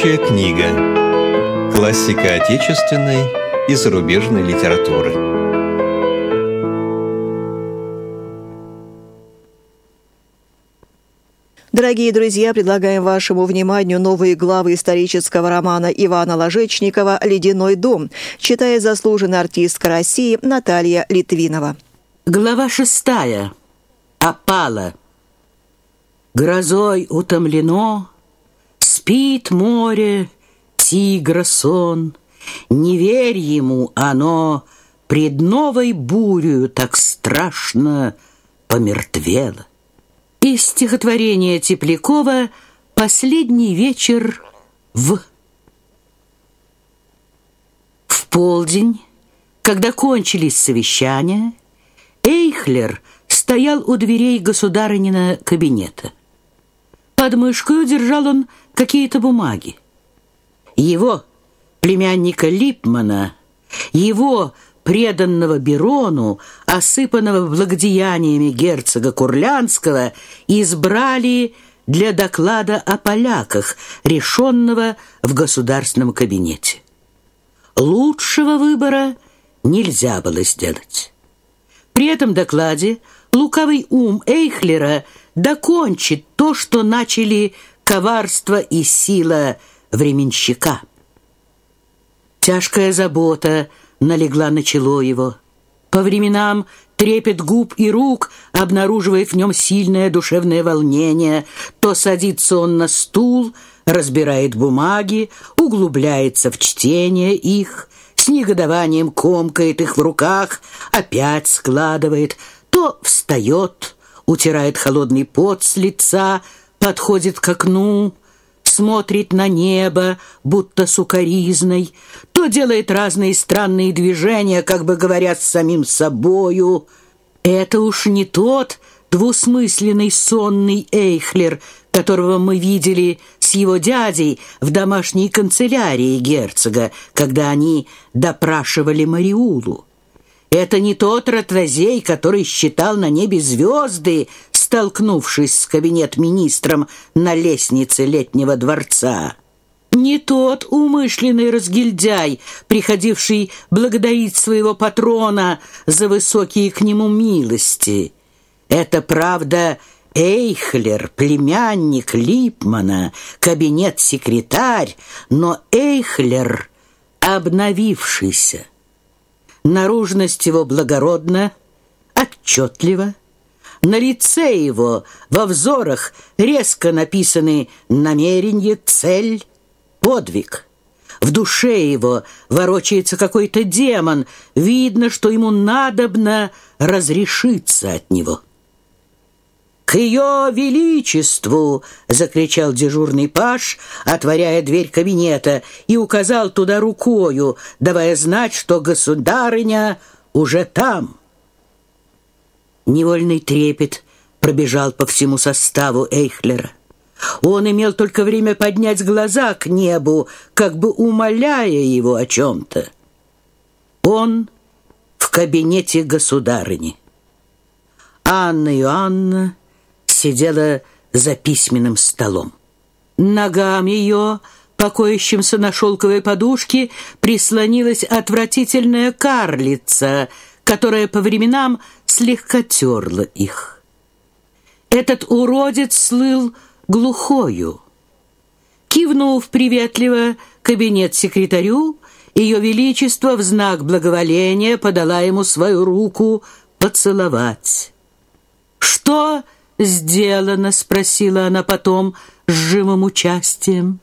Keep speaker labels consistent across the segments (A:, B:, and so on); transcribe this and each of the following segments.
A: Рабочая книга. Классика отечественной и зарубежной литературы.
B: Дорогие друзья, предлагаем вашему вниманию новые главы исторического романа Ивана Ложечникова «Ледяной дом», читает заслуженная артистка России Наталья Литвинова.
C: Глава 6. Опала. Грозой утомлено, спит море, тигра сон. Не верь ему, оно пред новой бурею так страшно помертвело. Из стихотворения Теплякова «Последний вечер в...» В полдень, когда кончились совещания, Эйхлер стоял у дверей государынина кабинета. Под мышкой держал он какие-то бумаги. Его, племянника Липмана, его, преданного Берону, осыпанного благодеяниями герцога Курлянского, избрали для доклада о поляках, решенного в государственном кабинете. Лучшего выбора нельзя было сделать. При этом докладе лукавый ум Эйхлера докончит то, что начали коварство и сила временщика. Тяжкая забота налегла на чело его. По временам трепет губ и рук обнаруживает в нем сильное душевное волнение. То садится он на стул, разбирает бумаги, углубляется в чтение их, с негодованием комкает их в руках, опять складывает, то встает, утирает холодный пот с лица, подходит к окну, смотрит на небо, будто сукоризной, то делает разные странные движения, как бы говоря с самим собою. Это уж не тот двусмысленный сонный Эйхлер, которого мы видели с его дядей в домашней канцелярии герцога, когда они допрашивали Мариулу. Это не тот ротвазей, который считал на небе звезды, столкнувшись с кабинет-министром на лестнице Летнего дворца. Не тот умышленный разгильдяй, приходивший благодарить своего патрона за высокие к нему милости. Это, правда, Эйхлер, племянник Липмана, кабинет-секретарь, но Эйхлер обновившийся. Наружность его благородна, отчетлива. На лице его, во взорах резко написаны намерение, цель, подвиг. В душе его ворочается какой-то демон. Видно, что ему надобно разрешиться от него. «К ее величеству!» — закричал дежурный паж, отворяя дверь кабинета, и указал туда рукою, давая знать, что государыня уже там. Невольный трепет пробежал по всему составу Эйхлера. Он имел только время поднять глаза к небу, как бы умоляя его о чем-то. Он в кабинете государыни. Анна Иоанна сидела за письменным столом. Ногам ее, покоящимся на шелковой подушке, прислонилась отвратительная карлица, которая по временам слегка терла их. Этот уродец слыл глухою. Кивнув приветливо кабинет-секретарю, ее величество в знак благоволения подала ему свою руку поцеловать. «Что сделано?» — спросила она потом с живым участием.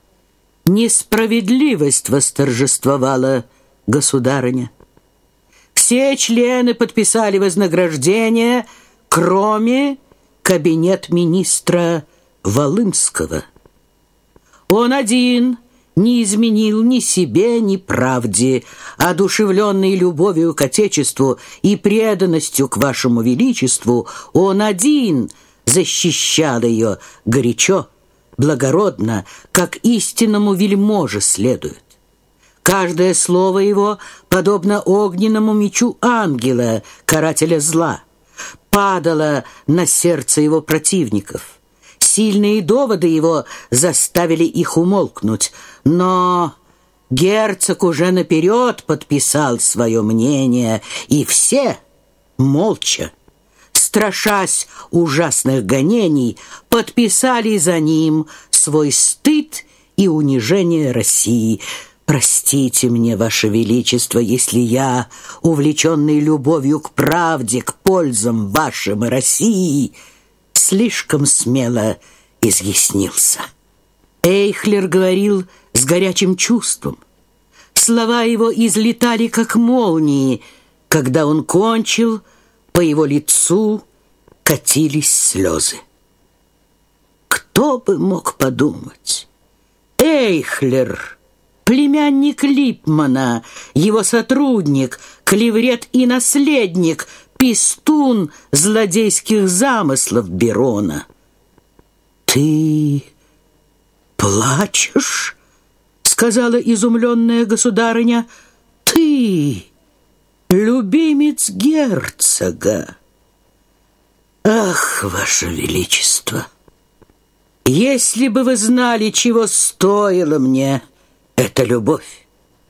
C: «Несправедливость восторжествовала, государыня. Все члены подписали вознаграждение, кроме кабинет-министра Волынского. Он один не изменил ни себе, ни правде, одушевленный любовью к Отечеству и преданностью к вашему величеству, он один защищал ее горячо, благородно, как истинному вельможе следует. Каждое слово его подобно огненному мечу ангела, карателя зла, падало на сердце его противников. Сильные доводы его заставили их умолкнуть, но герцог уже наперед подписал свое мнение, и все молча, страшась ужасных гонений, подписали за ним свой стыд и унижение России. Простите мне, Ваше Величество, если я, увлеченный любовью к правде, к пользам вашим и России, слишком смело изъяснился. Эйхлер говорил с горячим чувством. Слова его излетали, как молнии. Когда он кончил, по его лицу катились слезы. Кто бы мог подумать? Эйхлер, племянник Липмана, его сотрудник, клеврет и наследник, пестун злодейских замыслов Берона. «Ты плачешь?» — сказала изумленная государыня. «Ты, любимец герцога!» «Ах, Ваше Величество! Если бы вы знали, чего стоила мне эта любовь!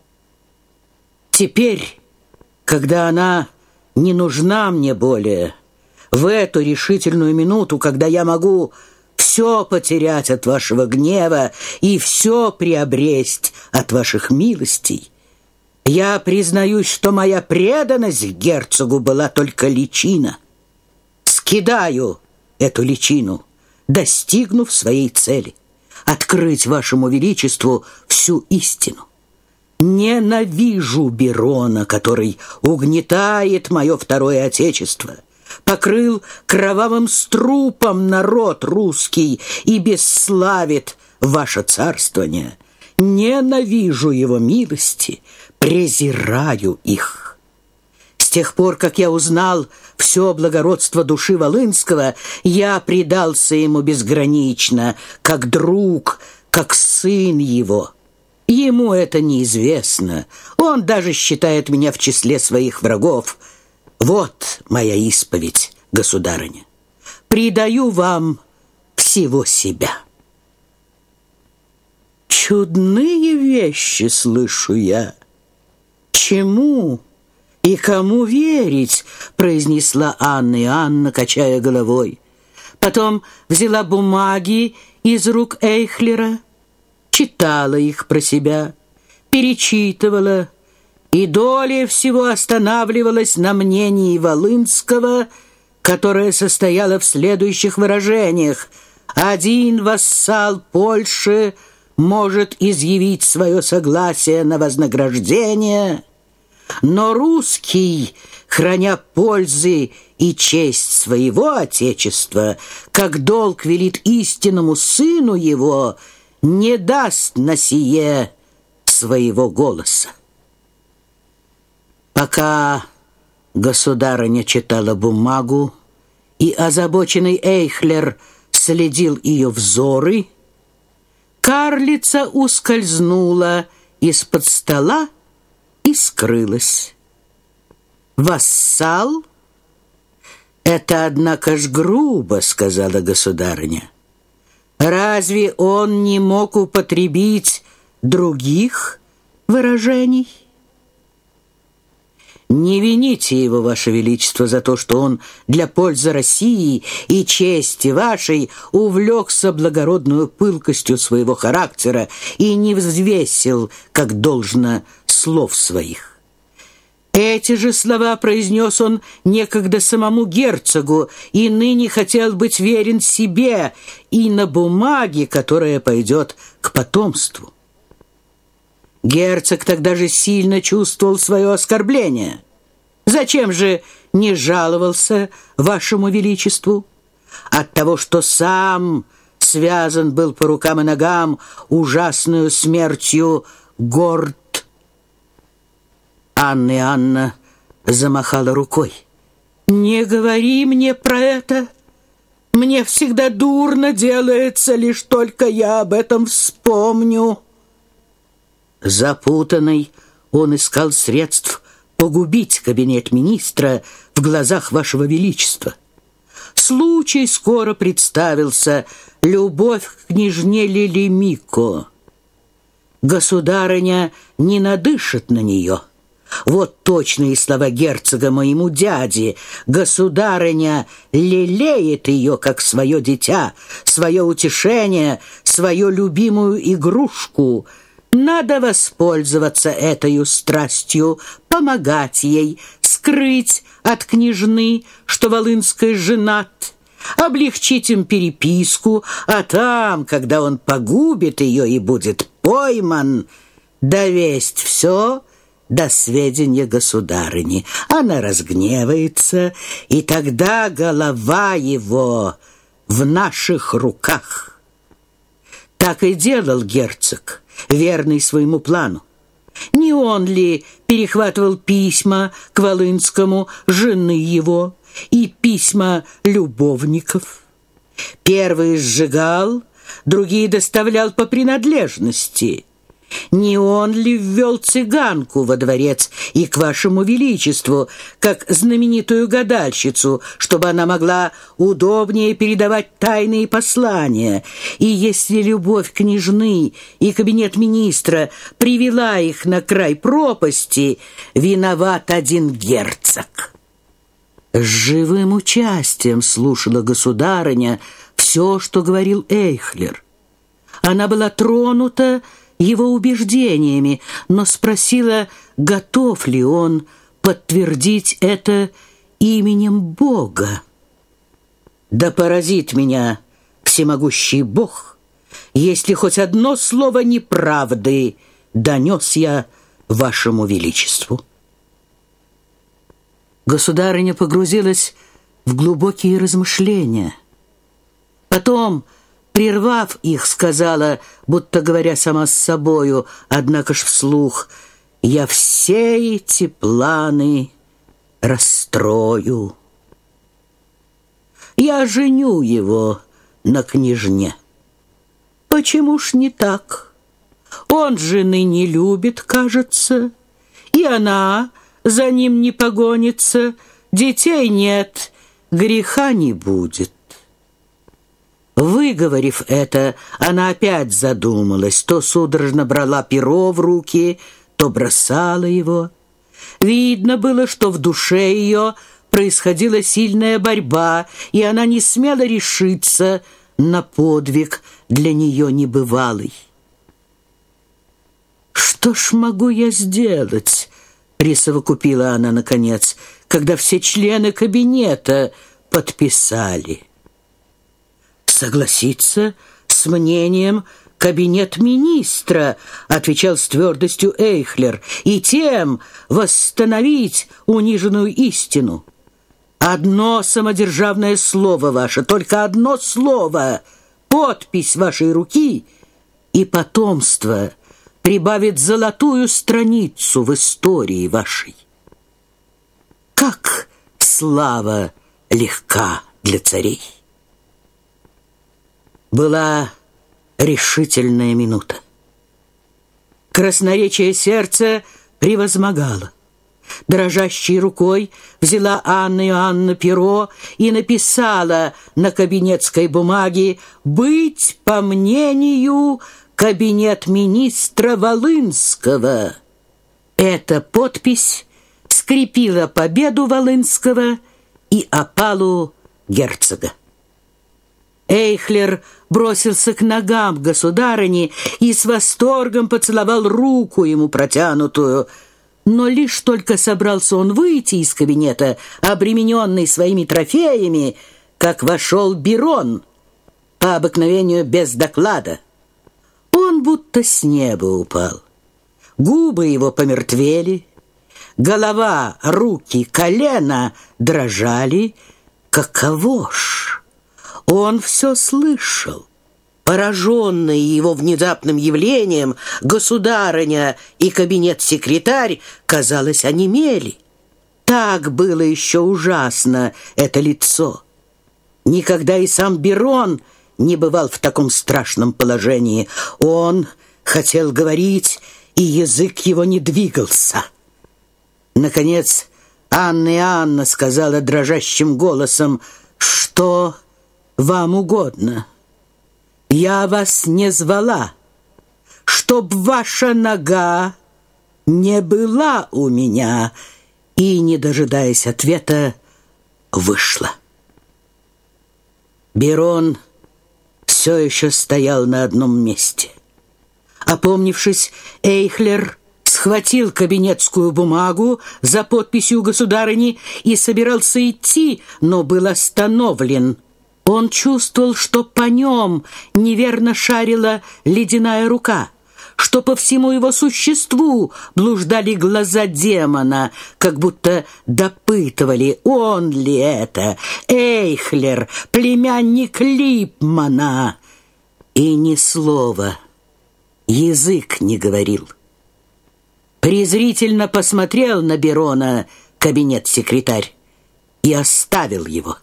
C: Теперь, когда она не нужна мне более, в эту решительную минуту, когда я могу все потерять от вашего гнева и все приобресть от ваших милостей, я признаюсь, что моя преданность герцогу была только личина. Скидаю эту личину, достигнув своей цели — открыть вашему величеству всю истину. Ненавижу Берона, который угнетает мое второе отечество, покрыл кровавым струпом народ русский и бесславит ваше царствование. Ненавижу его милости, презираю их. С тех пор, как я узнал все благородство души Волынского, я предался ему безгранично, как друг, как сын его. Ему это неизвестно. Он даже считает меня в числе своих врагов. Вот моя исповедь, государыня. Предаю вам всего себя. Чудные вещи слышу я. Чему и кому верить, произнесла Анна Иоанна, качая головой. Потом взяла бумаги из рук Эйхлера, читала их про себя, перечитывала и долее всего останавливалась на мнении Волынского, которое состояло в следующих выражениях: «Один вассал Польши может изъявить свое согласие на вознаграждение, но русский, храня пользы и честь своего отечества, как долг велит истинному сыну его, не даст на сие своего голоса». Пока государыня читала бумагу, и озабоченный Эйхлер следил ее взоры, карлица ускользнула из-под стола и скрылась. «Вассал? Это, однако ж, грубо», — сказала государыня. «Разве он не мог употребить других выражений?» «Не вините его, Ваше Величество, за то, что он для пользы России и чести вашей увлекся благородную пылкостью своего характера и не взвесил, как должно, слов своих. Эти же слова произнес он некогда самому герцогу и ныне хотел быть верен себе и на бумаге, которая пойдет к потомству. Герцог тогда же сильно чувствовал свое оскорбление. Зачем же не жаловался вашему величеству? От того, что сам связан был по рукам и ногам ужасную смертью горд. Анна Иоанна замахала рукой. «Не говори мне про это. Мне всегда дурно делается, лишь только я об этом вспомню». Запутанный, он искал средств погубить кабинет министра в глазах вашего величества. С случай скоро представился — любовь к княжне Лилимико. Государыня не надышит на нее. Вот точные слова герцога моему дяде. Государыня лелеет ее, как свое дитя, свое утешение, свою любимую игрушку. Надо воспользоваться этой страстью, помогать ей, скрыть от княжны, что Волынской женат, облегчить им переписку, а там, когда он погубит ее и будет пойман, довесть все до сведения государыни. Она разгневается, и тогда голова его в наших руках. Так и делал герцог, верный своему плану. Не он ли перехватывал письма к Волынскому жены его и письма любовников? Первые сжигал, другие доставлял по принадлежности. Не он ли ввел цыганку во дворец и к вашему величеству, как знаменитую гадальщицу, чтобы она могла удобнее передавать тайные послания? И если любовь княжны и кабинет министра привела их на край пропасти, виноват один герцог. С живым участием слушала государыня все, что говорил Эйхлер. Она была тронута его убеждениями, но спросила, готов ли он подтвердить это именем Бога. «Да поразит меня всемогущий Бог, если хоть одно слово неправды донес я вашему величеству». Государыня погрузилась в глубокие размышления. Потом, прервав их, сказала, будто говоря сама с собою, однако ж вслух: «Я все эти планы расстрою. Я женю его на княжне. Почему ж не так? Он жены не любит, кажется, и она за ним не погонится, детей нет, греха не будет». Выговорив это, она опять задумалась, то судорожно брала перо в руки, то бросала его. Видно было, что в душе ее происходила сильная борьба, и она не смела решиться на подвиг для нее небывалый. «Что ж могу я сделать?» — присовокупила она наконец, когда все члены кабинета подписали. «Согласиться с мнением кабинет министра», — отвечал с твердостью Эйхлер, «и тем восстановить униженную истину. Одно самодержавное слово ваше, только одно слово, подпись вашей руки, и потомство прибавит золотую страницу в истории вашей. Как слава легка для царей». Была решительная минута. Красноречие сердца превозмогало. Дрожащей рукой взяла Анна Иоанна перо и написала на кабинетской бумаге: «Быть, по мнению, кабинет министра Волынского». Эта подпись скрепила победу Волынского и опалу герцога. Эйхлер бросился к ногам государыни и с восторгом поцеловал руку ему протянутую. Но лишь только собрался он выйти из кабинета, обремененный своими трофеями, как вошел Бирон, по обыкновению без доклада. Он будто с неба упал. Губы его помертвели, голова, руки, колено дрожали. Каково ж! Он все слышал. Пораженные его внезапным явлением, государыня и кабинет-секретарь, казалось, онемели. Так было еще ужасно это лицо. Никогда и сам Бирон не бывал в таком страшном положении. Он хотел говорить, и язык его не двигался. Наконец, Анна Иоанна сказала дрожащим голосом: «Что что вам угодно. Я вас не звала, чтоб ваша нога не была у меня». И, не дожидаясь ответа, вышла. Берон все еще стоял на одном месте. Опомнившись, Эйхлер схватил кабинетскую бумагу за подписью государыни и собирался идти, но был остановлен. Он чувствовал, что по нем неверно шарила ледяная рука, что по всему его существу блуждали глаза демона, как будто допытывали, он ли это, Эйхлер, племянник Липмана. И ни слова, язык не говорил. Презрительно посмотрел на Берона кабинет-секретарь и оставил его.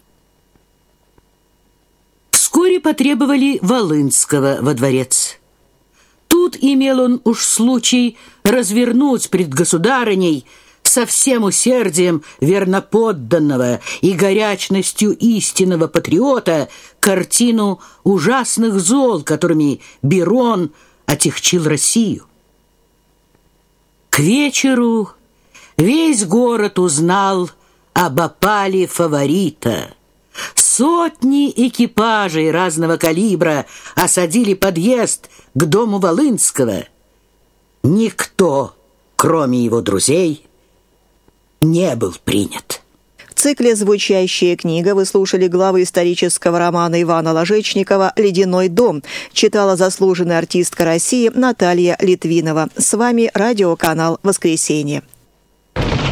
C: Вскоре потребовали Волынского во дворец. Тут имел он уж случай развернуть пред государыней со всем усердием верноподданного и горячностью истинного патриота картину ужасных зол, которыми Берон отягчил Россию. К вечеру весь город узнал об опале фаворита. Сотни экипажей разного калибра осадили подъезд к дому Волынского. Никто, кроме его друзей, не был принят.
B: В цикле «Звучащая книга» вы слушали главы исторического романа Ивана Ложечникова «Ледяной дом». Читала заслуженная артистка России Наталья Литвинова. С вами радиоканал «Воскресенье».